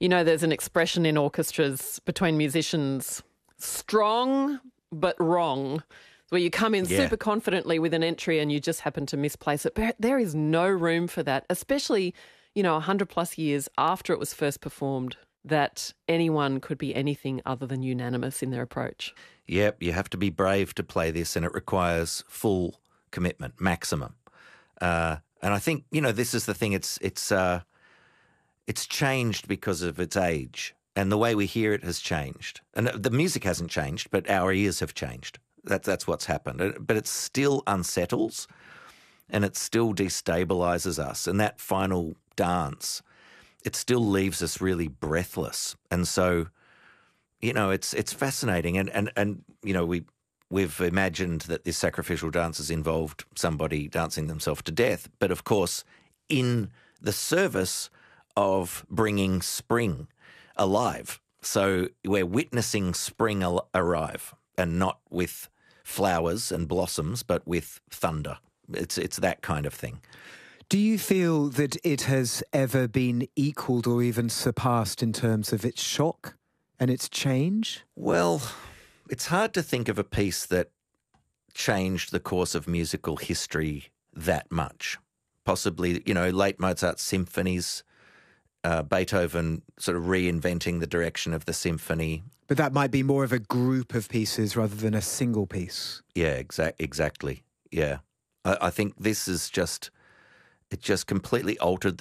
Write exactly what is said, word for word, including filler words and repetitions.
You know, there's an expression in orchestras between musicians, strong but wrong, where you come in Yeah. super confidently with an entry and you just happen to misplace it. But there is no room for that, especially, you know, one hundred plus years after it was first performed, that anyone could be anything other than unanimous in their approach. Yep, you have to be brave to play this, and it requires full commitment, maximum. Uh, and I think, you know, this is the thing, it's it's uh, it's changed because of its age, and the way we hear it has changed. And the music hasn't changed, but our ears have changed. That, that's what's happened. But it still unsettles, and it still destabilises us. And that final dance, it still leaves us really breathless. And so, you know, it's it's fascinating. And, and, and you know, we, we've imagined that this sacrificial dance has involved somebody dancing themselves to death. But, of course, in the service of bringing spring alive. So we're witnessing spring al- arrive, and not with flowers and blossoms, but with thunder. It's it's that kind of thing. Do you feel that it has ever been equalled or even surpassed in terms of its shock and its change? Well, it's hard to think of a piece that changed the course of musical history that much. Possibly, you know, late Mozart symphonies, uh, Beethoven sort of reinventing the direction of the symphony. But that might be more of a group of pieces rather than a single piece. Yeah, exact, exactly. Yeah. I, I think this is just, it just completely altered